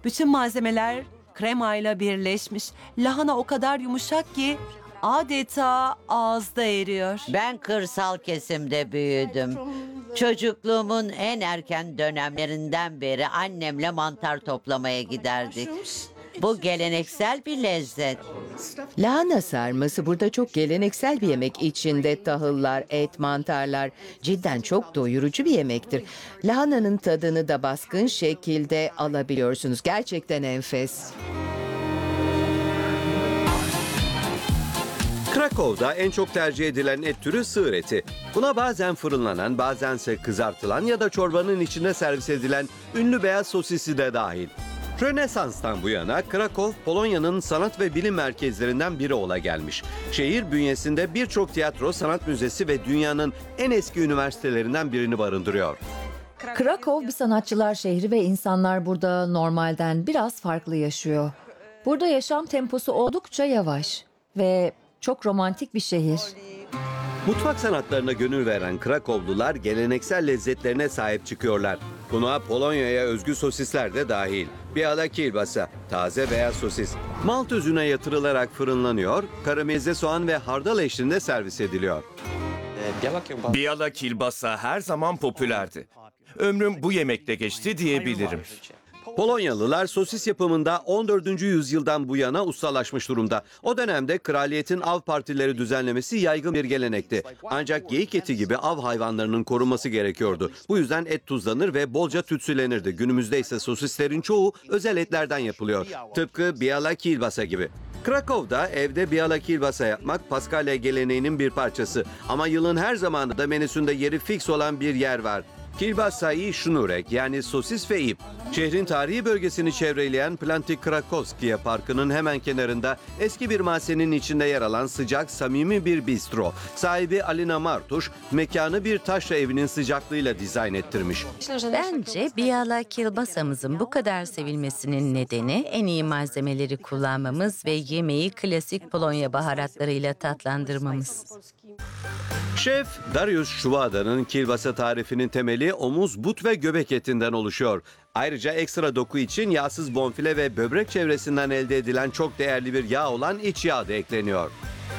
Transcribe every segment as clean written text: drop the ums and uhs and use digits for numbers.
Bütün malzemeler kremayla birleşmiş. Lahana o kadar yumuşak ki adeta ağızda eriyor. Ben kırsal kesimde büyüdüm. Çocukluğumun en erken dönemlerinden beri annemle mantar toplamaya giderdik. Bu geleneksel bir lezzet. Lahana sarması burada çok geleneksel bir yemek. İçinde tahıllar, et, mantarlar. Cidden çok doyurucu bir yemektir. Lahananın tadını da baskın şekilde alabiliyorsunuz. Gerçekten enfes. Krakow'da en çok tercih edilen et türü sığır eti. Buna bazen fırınlanan, bazense kızartılan ya da çorbanın içinde servis edilen ünlü beyaz sosisi de dahil. Rönesans'tan bu yana Krakow, Polonya'nın sanat ve bilim merkezlerinden biri ola gelmiş. Şehir bünyesinde birçok tiyatro, sanat müzesi ve dünyanın en eski üniversitelerinden birini barındırıyor. Krakow bir sanatçılar şehri ve insanlar burada normalden biraz farklı yaşıyor. Burada yaşam temposu oldukça yavaş ve çok romantik bir şehir. Mutfak sanatlarına gönül veren Krakowlular geleneksel lezzetlerine sahip çıkıyorlar. Buna Polonya'ya özgü sosisler de dahil. Biala kielbasa, taze beyaz sosis. Malt özüne yatırılarak fırınlanıyor, karamelize soğan ve hardal eşliğinde servis ediliyor. Biala kielbasa her zaman popülerdi. Ömrüm bu yemekle geçti diyebilirim. Polonyalılar sosis yapımında 14. yüzyıldan bu yana ustalaşmış durumda. O dönemde kraliyetin av partileri düzenlemesi yaygın bir gelenekti. Ancak geyik eti gibi av hayvanlarının korunması gerekiyordu. Bu yüzden et tuzlanır ve bolca tütsülenirdi. Günümüzde ise sosislerin çoğu özel etlerden yapılıyor. Tıpkı biala kielbasa gibi. Krakow'da evde biala kielbasa yapmak Paskalya geleneğinin bir parçası. Ama yılın her zamanında menüsünde yeri fix olan bir yer var. Kielbasa i Sznurek, yani sosis ve ip. Şehrin tarihi bölgesini çevreleyen Planty Krakowskie Parkı'nın hemen kenarında eski bir mahzenin içinde yer alan sıcak, samimi bir bistro. Sahibi Alina Martuş, mekanı bir taşra evinin sıcaklığıyla dizayn ettirmiş. Bence Biala kielbasamızın bu kadar sevilmesinin nedeni en iyi malzemeleri kullanmamız ve yemeği klasik Polonya baharatlarıyla tatlandırmamız. Şef Dariusz Szwada'nın kielbasa tarifinin temeli omuz, but ve göbek etinden oluşuyor. Ayrıca ekstra doku için yağsız bonfile ve böbrek çevresinden elde edilen çok değerli bir yağ olan iç yağ da ekleniyor.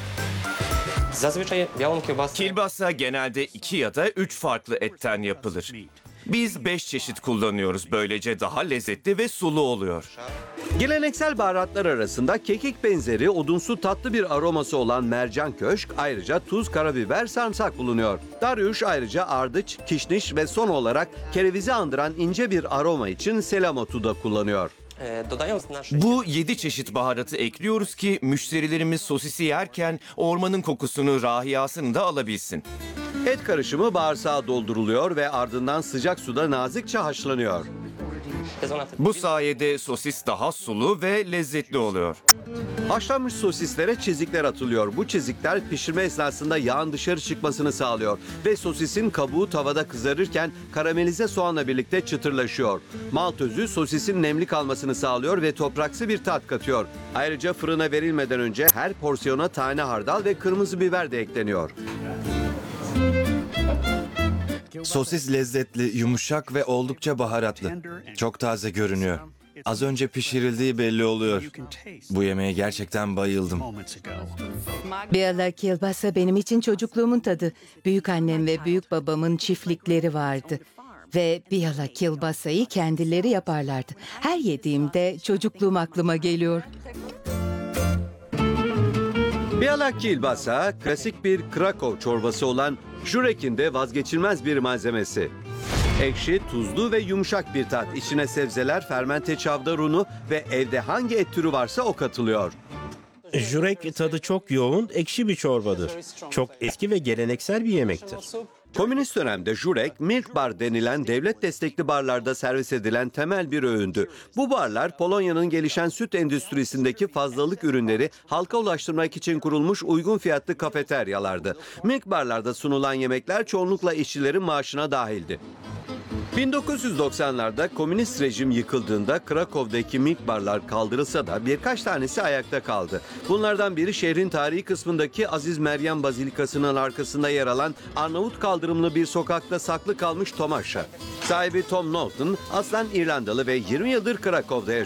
Kielbasa genelde 2 ya da 3 farklı etten yapılır. Biz 5 çeşit kullanıyoruz. Böylece daha lezzetli ve sulu oluyor. Geleneksel baharatlar arasında kekik benzeri odunsu tatlı bir aroması olan mercan köşk, ayrıca tuz, karabiber, sarımsak bulunuyor. Dariusz ayrıca ardıç, kişniş ve son olarak kerevizi andıran ince bir aroma için selamotu da kullanıyor. Bu 7 çeşit baharatı ekliyoruz ki müşterilerimiz sosisi yerken ormanın kokusunu, rahiyasını da alabilsin. Et karışımı bağırsağa dolduruluyor ve ardından sıcak suda nazikçe haşlanıyor. Bu sayede sosis daha sulu ve lezzetli oluyor. Haşlanmış sosislere çizikler atılıyor. Bu çizikler pişirme esnasında yağın dışarı çıkmasını sağlıyor ve sosisin kabuğu tavada kızarırken karamelize soğanla birlikte çıtırlaşıyor. Malt özü sosisin nemli kalmasını sağlıyor ve topraksı bir tat katıyor. Ayrıca fırına verilmeden önce her porsiyona tane hardal ve kırmızı biber de ekleniyor. Sosis lezzetli, yumuşak ve oldukça baharatlı. Çok taze görünüyor. Az önce pişirildiği belli oluyor. Bu yemeğe gerçekten bayıldım. Biala kielbasa benim için çocukluğumun tadı. Büyükannem ve büyük babamın çiftlikleri vardı. Ve biala kielbasayı kendileri yaparlardı. Her yediğimde çocukluğum aklıma geliyor. Biala kielbasa, klasik bir Krakow çorbası olan Żurek'in de vazgeçilmez bir malzemesi. Ekşi, tuzlu ve yumuşak bir tat. İçine sebzeler, fermente çavdar unu ve evde hangi et türü varsa o katılıyor. Żurek tadı çok yoğun, ekşi bir çorbadır. Çok eski ve geleneksel bir yemektir. Komünist dönemde Żurek, milk bar denilen devlet destekli barlarda servis edilen temel bir öğündü. Bu barlar Polonya'nın gelişen süt endüstrisindeki fazlalık ürünleri halka ulaştırmak için kurulmuş uygun fiyatlı kafeteryalardı. Milk barlarda sunulan yemekler çoğunlukla işçilerin maaşına dahildi. 1990'larda komünist rejim yıkıldığında Krakow'daki milk barlar kaldırılsa da birkaç tanesi ayakta kaldı. Bunlardan biri şehrin tarihi kısmındaki Aziz Meryem Bazilikası'nın arkasında yer alan Arnavut kaldırımlı bir sokakta saklı kalmış Tomaşa. Sahibi Tom Norton aslen İrlandalı ve 20 yıldır Krakow'da yaşıyor.